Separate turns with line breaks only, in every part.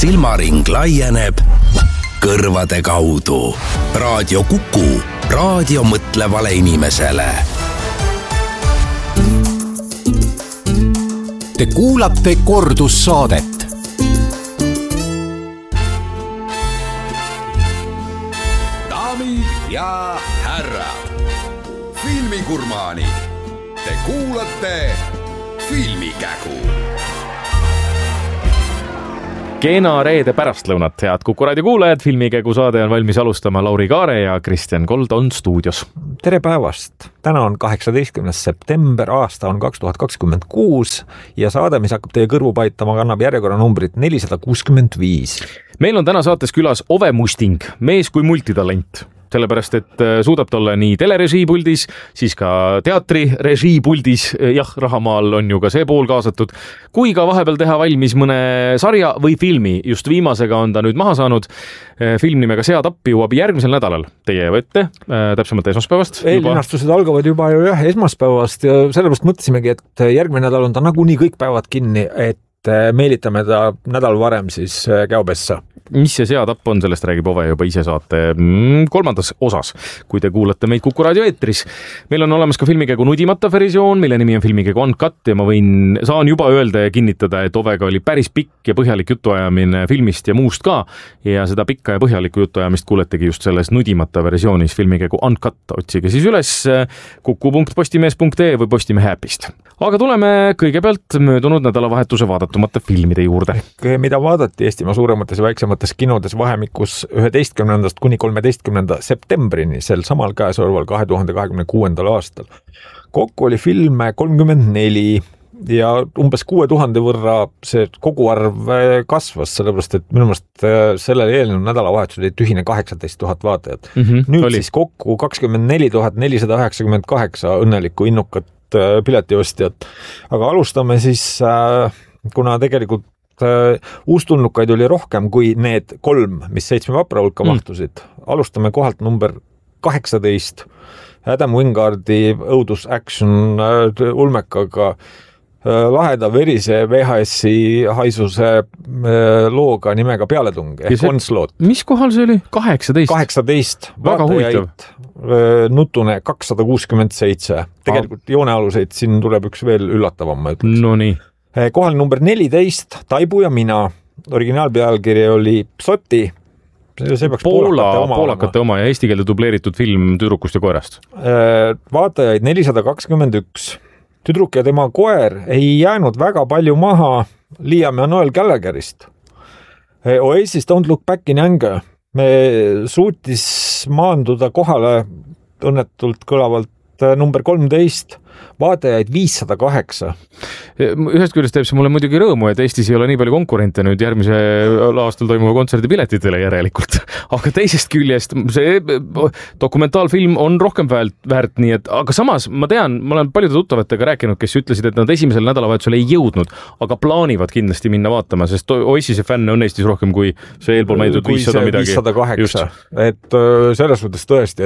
silmaring laieneb kõrvade kaudu. Raadio Kuku, raadio mõtlevale inimesele.
Te kuulate kordussaadet.
Daamid ja härrad, filmigurmaanid, te kuulate Filmikägu.
Kena reede pärastlõunat, head Kuku raadio kuulajad, Filmikägu saade on valmis alustama. Lauri Kaare ja Kristjan Kold on stuudios.
Tere päevast! Täna on 18. september, aasta on 2026 ja saade, mis hakkab teie kõrvu paitama, kannab järjekorra numbrit 465.
Meil on täna saates külas Ove Musting, mees kui multitalent. Sellepärast, et suudab talle nii telerežiipuldis, siis ka teatrirežiipuldis, jah, Rahamaal on ju ka see pool kaasatud, kui ka vahepeal teha valmis mõne sarja või filmi. Just viimasega on ta nüüd maha saanud. Film nimega Seatappi jõuab järgmisel nädalal teie ette, täpsemalt esmaspäevast.
Eellinastused algavad juba ju esmaspäevast ja sellepärast mõtlesimegi, et järgmine nädal on ta nagunii kõik päevad kinni, et meelitame ta nädal varem siis Käobessa.
Mis see Seatapp on, sellest räägib Ove juba ise saate kolmandas osas, kui te kuulate meid Kuku raadio eetris. Meil on olemas ka Filmikägu nudimata versioon, mille nimi on Filmikägu Uncut ja ma saan juba öelda ja kinnitada, et Ovega oli päris pikk ja põhjalik jutuajamine filmist ja muust ka. Ja seda pikka ja põhjalikku jutuajamist kuuletegi just selles nudimata versioonis Filmikägu Uncut. Otsige siis üles kuku.postimees.ee või Postimehe äpist. Aga tuleme kõigepealt möödunud nädalavahetuse vaadatumate filmide juurde.
Mida vaadati Eestimaa suuremates ja väiksemates kinodes vahemikus 11. kuni 13. septembrini sel samal käesoleval 2026. aastal. Kokku oli filme 34 ja umbes 6000 võrra see koguarv kasvas, sellepärast et minu meelest sellel eelnenud nädalavahetusel oli tühine 18 000 vaatajat. Nüüd oli. Siis kokku 24 498 õnnelikku innukat piletiostjat. Aga alustame siis, kuna tegelikult uustulnukaid oli rohkem kui need 3, mis 7 vapra hulka mahtusid. Alustame kohalt number 18. Adam Wingardi õudus action ulmekaga laheda verise VHS-i haisuse looga nimega Pealetung ehk Onslaught.
Mis kohal see oli? 18?
18.
Väga huvitav.
Nutune 267. Tegelikult joonealuseid siin tuleb üks veel üllatavam, ma ütleks.
No nii.
Kohal number 14, Taibu ja mina. Originaalpealkiri oli Psoti. See peaks
poolakate oma ja eesti keelde dubleeritud film Tüdrukust ja koerast.
Vaatajaid 421. Tüdruk ja tema koer ei jäänud väga palju maha Liam ja Noel Gallagherist. Oasis Don't Look Back in Anger. Me suutis maanduda kohale õnnetult kõlavalt number 13, vaatajaid 508.
Ühest küljest teeb see mulle muidugi rõõmu, et Eestis ei ole nii palju konkurente nüüd järgmise aastal toimuva kontserdi piletitele järelikult. Aga teisest küljest see dokumentaalfilm on rohkem väärt, nii et, aga samas ma tean, ma olen paljude tuttavatega rääkinud, kes ütlesid, et nad esimesel nädalavahetusel ei jõudnud, aga plaanivad kindlasti minna vaatama, sest Oasise fänne on Eestis rohkem kui see eelpool mainitud 500 midagi.
508. Et selles mõttes tõesti,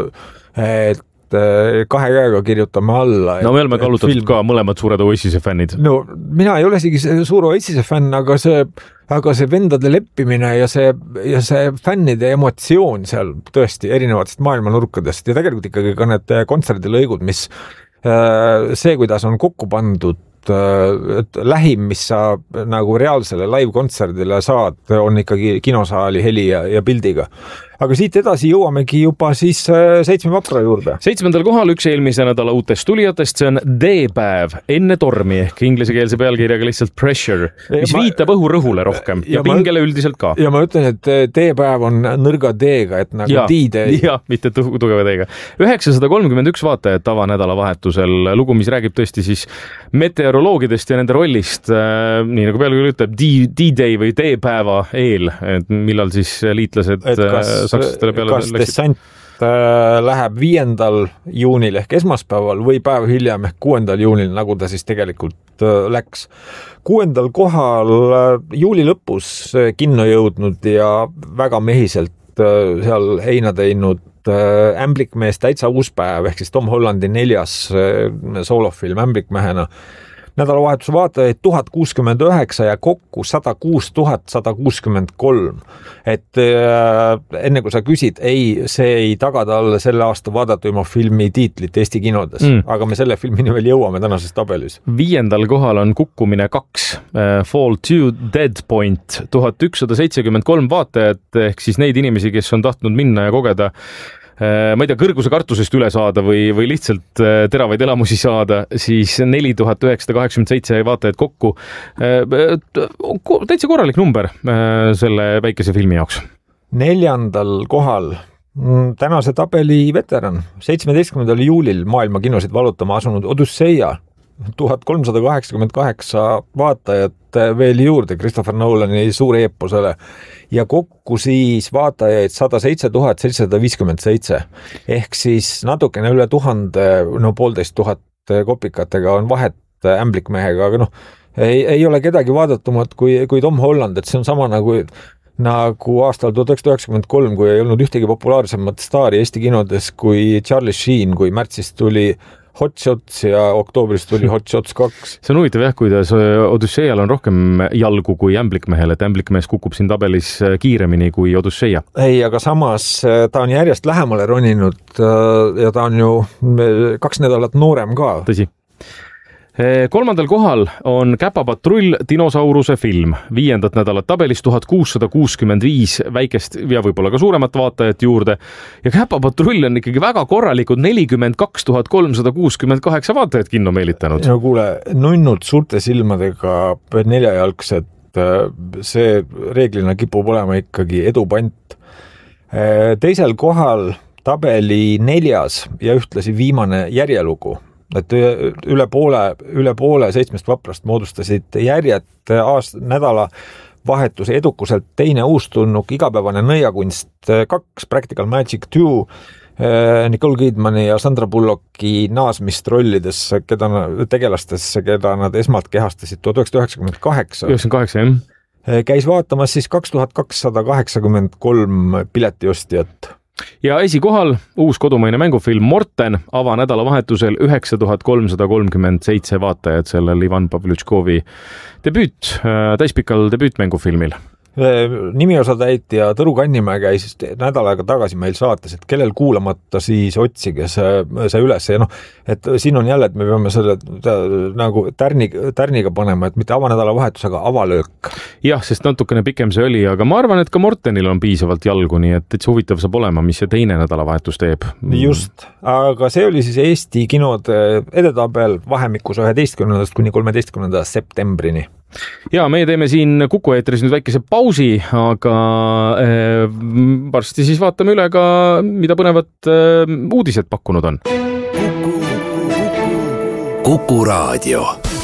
et kahe käega kirjutame alla.
No me oleme kallutatud ka mõlemad suured Oasise fännid.
No mina ei ole isegi suur Oasise fänn, aga see vendade leppimine ja see fännide emotsioon seal tõesti erinevatest maailmanurkadest ja tegelikult ikkagi ka need kontserdilõigud, mis see, kuidas on kokku pandud, et lähim, mis sa nagu reaalsele live-kontserdile saad, on ikkagi kinosaali heli ja pildiga. Aga siit edasi jõuamegi juba siis 7 vapra juurde.
7. kohal üks eelmise nädala uutest tulijatest, see on D-päev enne tormi ehk ingliskeelse pealkirjaga lihtsalt Pressure, mis viitab õhurõhule rohkem ja pingele üldiselt ka.
Ja ma ütlen, et D-päev on nõrga D-ga, et nagu D-day.
Ja, mitte tugeva D-ga. 931 vaatajat tavanädalavahetusel. Lugu, mis räägib tõesti siis meteoroloogidest ja nende rollist, nii nagu pealkiri ütleb, D-day või D-päeva eel, et millal siis liitlased
kas dessant läheb 5. juunil ehk esmaspäeval või päev hiljem ehk 6. juunil, nagu ta siis tegelikult läks. 6. kohal juuli lõpus kinno jõudnud ja väga mehiselt seal heina teinud Ämblikmees täitsa uus päev ehk siis Tom Hollandi 4. soolofilm Ämblikmehena, nädalavahetuse vaatajaid 1069 ja kokku 106 163. Et enne kui sa küsid, see ei taga talle selle aasta vaadatuima filmi tiitlit Eesti kinodes, aga me selle filmini veel jõuame tänases tabelis.
5. kohal on Kukkumine 2, Fall to Dead Point, 1173 vaatajat, ehk siis neid inimesi, kes on tahtnud minna ja kogeda ma ei tea, kõrguse kartusest üle saada või lihtsalt teravaid elamusi saada, siis 4987 vaatajat kokku. Täitsa korralik number selle väikese filmi jaoks. 4.
kohal tänase tabeli veteran, 17. juulil maailma kinosid valutama asunud Odüsseia, 1388 vaatajat veel juurde Christopher Nolani suure eeposele ja kokku siis vaatajaid 107 757 ehk siis natukene üle 1000, 1500 kopikatega on vahet ämblikmehega, aga ei ole kedagi vaadatumat kui Tom Holland, et see on sama nagu aastal 1993, kui ei olnud ühtegi populaarsemat staari Eesti kinodes kui Charlie Sheen, kui märtsis tuli Hot Shots ja oktoobris tuli Hot Shots 2.
See on huvitav jah, kuidas Odüsseial on rohkem jalgu kui ämblikmehel, et ämblikmees kukub siin tabelis kiiremini kui Odüsseia.
Ei, aga samas ta on järjest lähemale roninud ja ta on ju 2 nädalat noorem ka.
Tõsi. 3. kohal on Käpapatrull dinosauruse film. 5. nädalat tabelis 1665 väikest ja võib-olla ka suuremat vaatajat juurde. Ja Käpapatrull on ikkagi väga korralikud 42 368 vaatajat kinno meelitanud.
No kuule, nunnud suurte silmadega neljajalgsed, see reeglina kipub olema ikkagi edupant. 2. kohal tabeli 4. ja ühtlasi viimane järjelugu. Et üle poole 7 vaprast moodustasid järjed nädala vahetuse edukuselt teine uustulnuk igapäevane nõiakunst 2, Practical Magic 2, Nicole Kidmani ja Sandra Bullocki naasmist rollidesse, tegelastesse, keda nad esmalt kehastasid 1998.
98, jah.
Käis vaatamas siis 2283 piletiostjat.
Ja esikohal uus kodumaine mängufilm Morten, avanädalavahetusel 9337 vaatajat sellel Ivan Pavlyuchkovi täispikal debüütmängufilmil.
Nimiosatäitja Tõru Kannimäe käis nädal aega tagasi meil saates, et kellel kuulamata siis otsige see üles ja et siin on jälle, et me peame selle nagu tärniga panema, et mitte avanädalavahetus, aga avalöök.
Jah, sest natukene pikem see oli, aga ma arvan, et ka Mortenil on piisavalt jalgu, nii et see huvitav saab olema, mis see teine nädalavahetus teeb.
Just, aga see oli siis Eesti kinode edetabel vahemikus 11. kuni 13. septembrini.
Ja meie teeme siin Kuku eetris nüüd väikese pausi, aga varsti siis vaatame üle ka, mida põnevat uudised pakkunud on.
Kuku Raadio.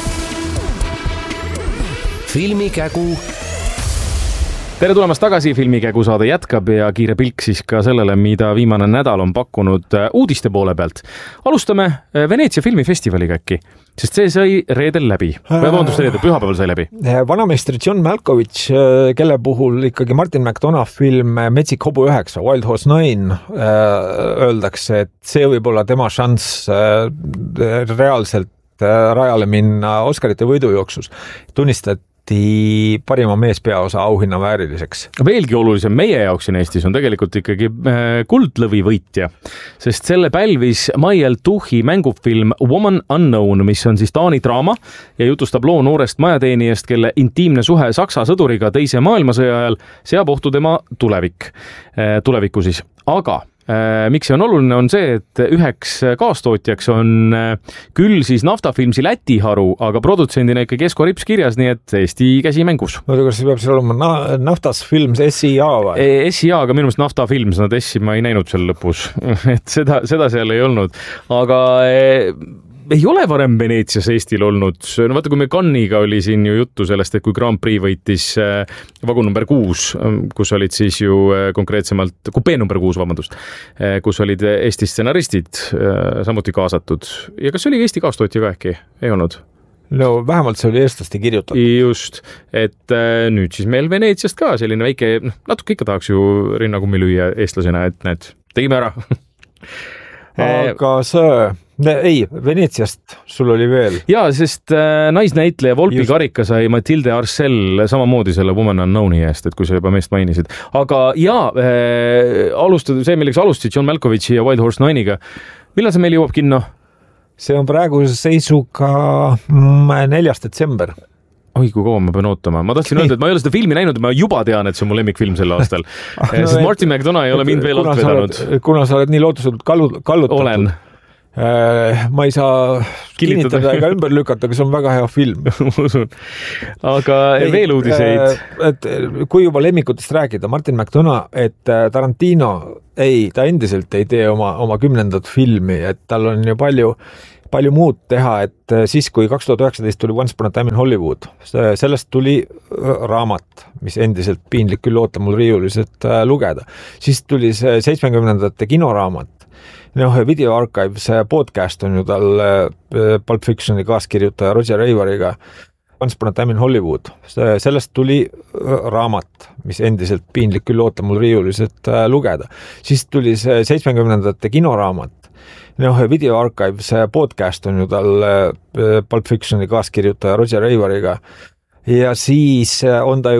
Filmikägu.
Tere tulemast tagasi, Filmikägu saade jätkab ja kiire pilk siis ka sellele, mida viimane nädal on pakkunud uudiste poole pealt. Alustame Veneetsia filmifestivaliga äkki, sest see sai reedel läbi. Pühapäeval sai läbi.
Vanameistri John Malkovich, kelle puhul ikkagi Martin McDonagh film Metsik hobu 9, Wild Horse 9, öeldakse, et see võib olla tema šanss reaalselt rajale minna Oscarite võidujooksus. Tunnistati parima meespeaosa auhinna vääriliseks.
Veelgi olulisem meie jaoks siin Eestis on tegelikult ikkagi kuldlõvi võitja, sest selle pälvis Maiel Tuhi mängufilm Woman Unknown, mis on siis Taani draama ja jutustab loo noorest majateenijast, kelle intiimne suhe Saksa sõduriga teise maailmasõja ajal seab ohtu tema tulevikku siis. Aga miks see on oluline, on see, et üheks kaastootjaks on küll siis Naftafilmsi Läti haru, aga produtsendina ikkagi Esko Rips kirjas, nii et Eesti käsi mängus.
Kas see peab seal olema Naftas Films SIA või?
SIA, aga minu meelest Naftafilms, nad SI ma ei näinud seal lõpus, et seda seal ei olnud, aga ei ole varem Veneetsias Eestil olnud. No vaata, kui me Cannes'iga oli siin ju juttu sellest, et kui Grand Prix võitis vagun number 6, kus olid siis ju konkreetsemalt, kupee number 6, vabandust, kus olid Eesti stsenaristid samuti kaasatud. Ja kas oli Eesti kaastootja ka äkki? Ei olnud?
No vähemalt see oli eestlaste kirjutatud.
Just, et nüüd siis meil Veneetsiast ka selline väike, natuke ikka tahaks ju rinnakummi lüüa eestlasena, et tegime ära.
aga Veneetsiast sul oli veel.
Jaa, sest naisnäitleja Volpi Karika sai Matilde Arcel samamoodi selle Woman Unknowni eest, et kui sa juba meest mainisid. Aga jaa, see, milleks alustasid John Malkovich ja Wild Horse 9-iga. Millal see meil jõuab kinno?
See on praeguse seisuga 4. detsember.
Oi, kui kaua ma pean ootama. Ma tahtsin öelda, et ma ei ole seda filmi näinud, ma juba tean, et see on mu lemmikfilm sel aastal. Sest Martin McDonough ei ole mind veel alt vedanud.
Kuna sa oled nii lootuselt kallutatud.
Olen.
Ma ei saa kinnitada ega ümber lükata, aga see on väga hea film.
Usun. Aga veel uudiseid.
Et kui juba lemmikutest rääkida, Martin McDonough, et Tarantino ta endiselt ei tee oma 10. filmi, et tal on ju palju muud teha, et siis kui 2019 tuli Once Upon a Time in Hollywood, sellest tuli raamat, mis endiselt piinlik küll oota mul riiuliselt lugeda. Siis tuli see 70ndate kinoraamat. Video Archives podcast on ju tal Pulp Fictioni kaaskirjutaja Roger Avariga Once Upon a Time in Hollywood. Sellest tuli raamat, mis endiselt piinlik küll oota mul riiuliselt lugeda. Siis tuli see 70ndate kinoraamat. Video Archives podcast on ju tal Pulp Fictioni kaaskirjutaja Roger Avariga. Ja siis on ta ju